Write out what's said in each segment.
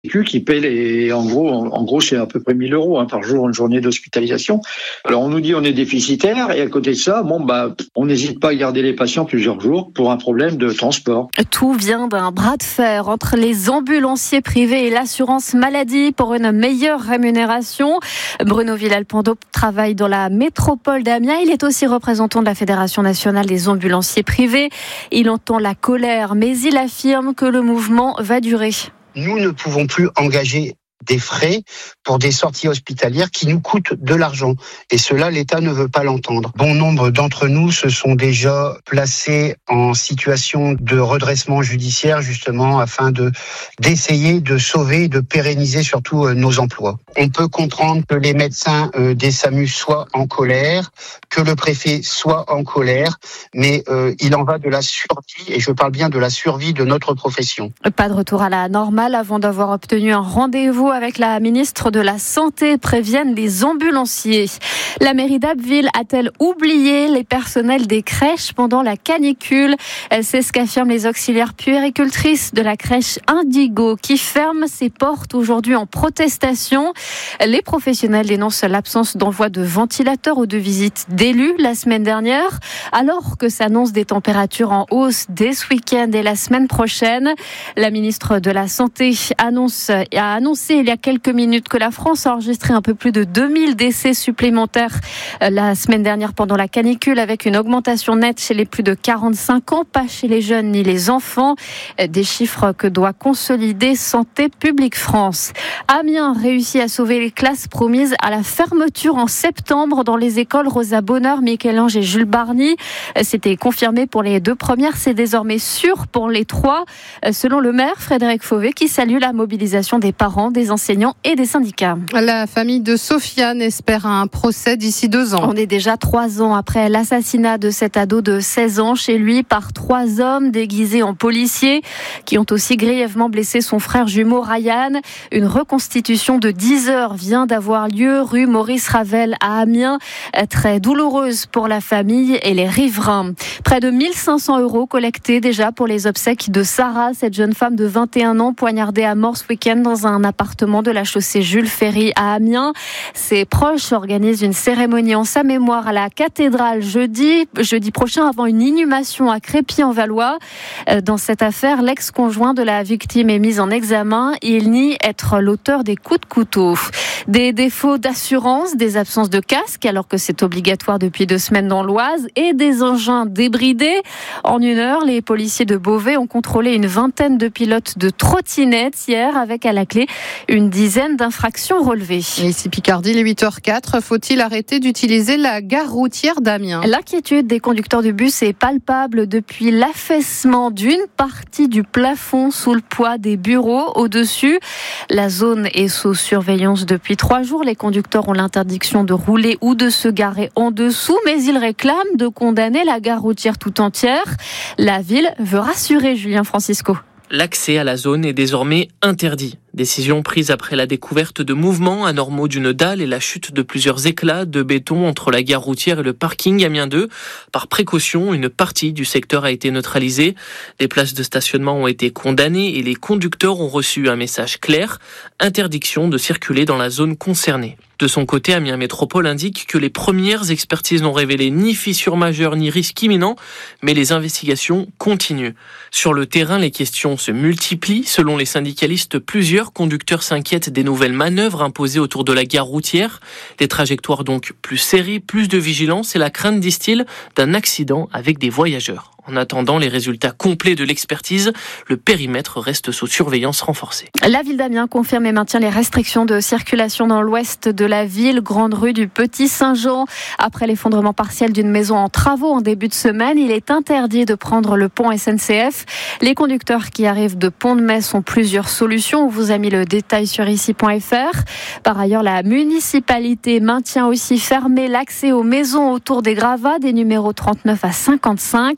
qui paie en gros, c'est à peu près 1 000 € par jour, une journée d'hospitalisation. Alors, on nous dit on est déficitaire, et à côté de ça, on n'hésite pas à garder les patients plusieurs jours pour un problème de transport. Tout vient d'un bras de fer entre les ambulanciers privés et l'assurance maladie pour une meilleure rémunération. Bruno Villalpando travaille dans la métropole d'Amiens. Il est aussi représentant de la Fédération nationale des ambulanciers privés. Il entend la colère, mais il affirme que le mouvement va durer. Nous ne pouvons plus engager des frais pour des sorties hospitalières qui nous coûtent de l'argent. Et cela, l'État ne veut pas l'entendre. Bon nombre d'entre nous se sont déjà placés en situation de redressement judiciaire, justement, afin d'essayer de sauver, de pérenniser surtout nos emplois. On peut comprendre que les médecins des SAMU soient en colère, que le préfet soit en colère, mais il en va de la survie, et je parle bien de la survie de notre profession. Pas de retour à la normale avant d'avoir obtenu un rendez-vous avec la ministre de la Santé, préviennent les ambulanciers. La mairie d'Abbeville a-t-elle oublié les personnels des crèches pendant la canicule ? C'est ce qu'affirment les auxiliaires puéricultrices de la crèche Indigo qui ferme ses portes aujourd'hui en protestation. Les professionnels dénoncent l'absence d'envoi de ventilateurs ou de visites d'élus la semaine dernière, alors que s'annoncent des températures en hausse dès ce week-end et la semaine prochaine. La ministre de la Santé a annoncé il y a quelques minutes que la France a enregistré un peu plus de 2000 décès supplémentaires la semaine dernière pendant la canicule, avec une augmentation nette chez les plus de 45 ans, pas chez les jeunes ni les enfants. Des chiffres que doit consolider Santé publique France. Amiens réussit à sauver les classes promises à la fermeture en septembre dans les écoles Rosa Bonheur, Michel-Ange et Jules Barny. C'était confirmé pour les 2 premières, c'est désormais sûr pour les 3, selon le maire Frédéric Fauvet, qui salue la mobilisation des parents, des enseignants et des syndicats. La famille de Sofiane espère un procès d'ici 2 ans. On est déjà 3 ans après l'assassinat de cet ado de 16 ans chez lui par 3 hommes déguisés en policiers qui ont aussi grièvement blessé son frère jumeau Ryan. Une reconstitution de 10 heures vient d'avoir lieu rue Maurice Ravel à Amiens. Très douloureuse pour la famille et les riverains. Près de 1 500 € collectés déjà pour les obsèques de Sarah, cette jeune femme de 21 ans poignardée à mort ce week-end dans un appartement de la chaussée Jules Ferry à Amiens. Ses proches organisent une cérémonie en sa mémoire à la cathédrale jeudi prochain avant une inhumation à Crépy-en-Valois. Dans cette affaire, l'ex-conjoint de la victime est mis en examen. Il nie être l'auteur des coups de couteau. Des défauts d'assurance, des absences de casque alors que c'est obligatoire depuis 2 semaines dans l'Oise et des engins débridés. En 1 heure, les policiers de Beauvais ont contrôlé une vingtaine de pilotes de trottinettes hier avec à la clé une dizaine d'infractions relevées. Et ici Picardie, les 8h04, faut-il arrêter d'utiliser la gare routière d'Amiens ? L'inquiétude des conducteurs de bus est palpable depuis l'affaissement d'une partie du plafond sous le poids des bureaux au-dessus. La zone est sous surveillance depuis 3 jours. Les conducteurs ont l'interdiction de rouler ou de se garer en dessous, mais ils réclament de condamner la gare routière tout entière. La ville veut rassurer Julien Francisco. L'accès à la zone est désormais interdit. Décision prise après la découverte de mouvements anormaux d'une dalle et la chute de plusieurs éclats de béton entre la gare routière et le parking Amiens 2. Par précaution, une partie du secteur a été neutralisée. Les places de stationnement ont été condamnées et les conducteurs ont reçu un message clair: interdiction de circuler dans la zone concernée. De son côté, Amiens Métropole indique que les premières expertises n'ont révélé ni fissure majeure ni risque imminent, mais les investigations continuent. Sur le terrain, les questions se multiplient. Selon les syndicalistes, plusieurs conducteurs s'inquiètent des nouvelles manœuvres imposées autour de la gare routière. Des trajectoires donc plus serrées, plus de vigilance et la crainte, disent-ils, d'un accident avec des voyageurs. En attendant les résultats complets de l'expertise, le périmètre reste sous surveillance renforcée. La ville d'Amiens confirme et maintient les restrictions de circulation dans l'ouest de la ville, grande rue du Petit Saint-Jean. Après l'effondrement partiel d'une maison en travaux en début de semaine, il est interdit de prendre le pont SNCF. Les conducteurs qui arrivent de Pont-de-Metz ont plusieurs solutions. On vous a mis le détail sur ici.fr. Par ailleurs, la municipalité maintient aussi fermé l'accès aux maisons autour des gravats, des numéros 39 à 55.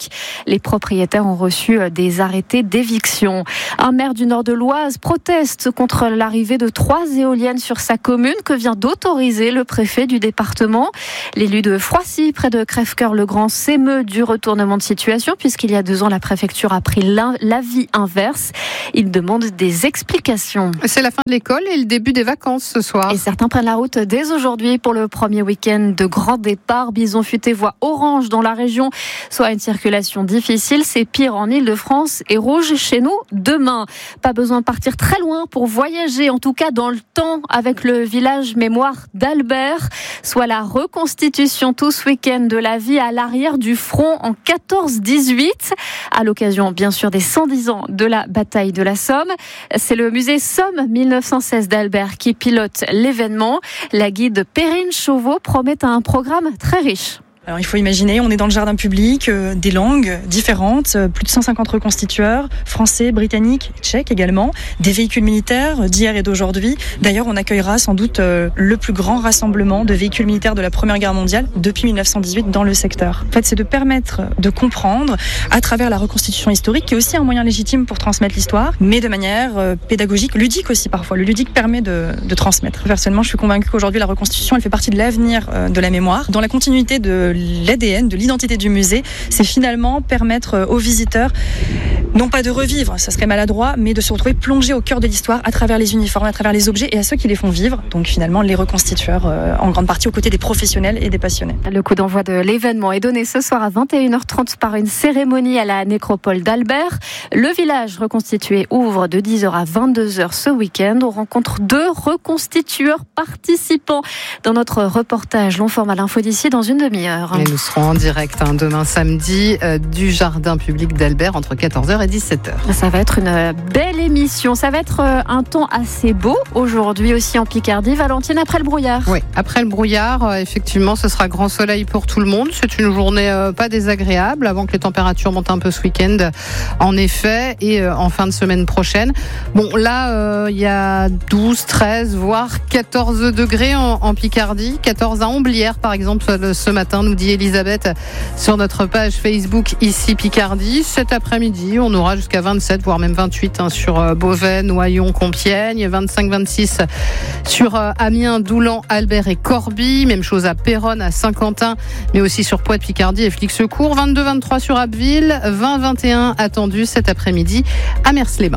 Les propriétaires ont reçu des arrêtés d'éviction. Un maire du nord de l'Oise proteste contre l'arrivée de 3 éoliennes sur sa commune que vient d'autoriser le préfet du département. L'élu de Froissy, près de Crèvecoeur-le-Grand, s'émeut du retournement de situation puisqu'il y a 2 ans, la préfecture a pris l'avis inverse. Il demande des explications. C'est la fin de l'école et le début des vacances ce soir. Et certains prennent la route dès aujourd'hui pour le premier week-end de grand départ. Bison futé voie orange dans la région, soit une circulation difficile. C'est pire en Ile-de-France et rouge chez nous demain. Pas besoin de partir très loin pour voyager, en tout cas dans le temps, avec le village mémoire d'Albert, soit la reconstitution tout ce week-end de la vie à l'arrière du front en 14-18, à l'occasion bien sûr des 110 ans de la bataille de la Somme. C'est le musée Somme 1916 d'Albert qui pilote l'événement. La guide Perrine Chauveau promet un programme très riche. Alors il faut imaginer, on est dans le jardin public, des langues différentes, plus de 150 reconstitueurs, français, britanniques, tchèques également, des véhicules militaires d'hier et d'aujourd'hui. D'ailleurs, on accueillera sans doute le plus grand rassemblement de véhicules militaires de la Première Guerre mondiale depuis 1918 dans le secteur. En fait, c'est de permettre de comprendre à travers la reconstitution historique, qui est aussi un moyen légitime pour transmettre l'histoire, mais de manière pédagogique, ludique aussi parfois. Le ludique permet de transmettre. Personnellement, je suis convaincue qu'aujourd'hui, la reconstitution, elle fait partie de l'avenir de la mémoire, dans la continuité de l'ADN, de l'identité du musée. C'est finalement permettre aux visiteurs, non pas de revivre, ça serait maladroit, mais de se retrouver plongé au cœur de l'histoire à travers les uniformes, à travers les objets et à ceux qui les font vivre. Donc finalement, les reconstitueurs en grande partie aux côtés des professionnels et des passionnés. Le coup d'envoi de l'événement est donné ce soir à 21h30 par une cérémonie à la nécropole d'Albert. Le village reconstitué ouvre de 10h à 22h ce week-end. On rencontre 2 reconstitueurs participants dans notre reportage long format l'info d'ici dans une demi-heure. Et nous serons en direct demain samedi du jardin public d'Albert entre 14h et 17h. Ça va être une belle émission. Ça va être un temps assez beau aujourd'hui aussi en Picardie. Valentine, après le brouillard. Oui, après le brouillard, effectivement, ce sera grand soleil pour tout le monde. C'est une journée pas désagréable avant que les températures montent un peu ce week-end, en effet, et en fin de semaine prochaine. Bon, là, il y a 12, 13, voire 14 degrés en Picardie. 14 à Homblières, par exemple, ce matin, nous dit Elisabeth sur notre page Facebook ici Picardie. Cet après-midi, on aura jusqu'à 27, voire même 28 sur Beauvais, Noyon, Compiègne, 25, 26 sur Amiens, Doulan, Albert et Corbie. Même chose à Péronne, à Saint-Quentin, mais aussi sur Poix de Picardie et Flix-Secours. 22, 23 sur Abbeville, 20, 21 attendus cet après-midi à Mers-les-Bains.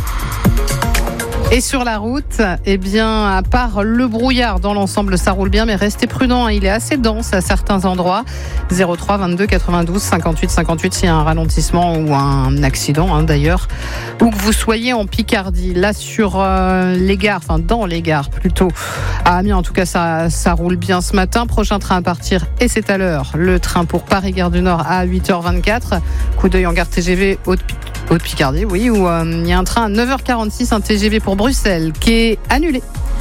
Et sur la route, eh bien, à part le brouillard, dans l'ensemble, ça roule bien, mais restez prudents, il est assez dense à certains endroits. 03 22 92 58 58, s'il y a un ralentissement ou un accident, d'ailleurs, où que vous soyez en Picardie. Là, sur les gares, enfin, dans les gares, plutôt. À Amiens, en tout cas, ça roule bien ce matin. Prochain train à partir, et c'est à l'heure. Le train pour Paris-Gare du Nord à 8h24. Coup d'œil en gare TGV Haute-Picardie, oui, où il y a un train à 9h46, un TGV pour Bruxelles, qui est annulé.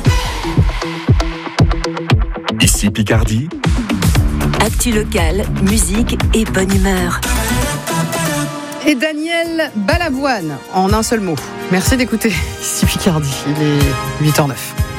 Ici Picardie. Actu locale, musique et bonne humeur. Et Daniel Balavoine, en un seul mot. Merci d'écouter ici Picardie, il est 8h09.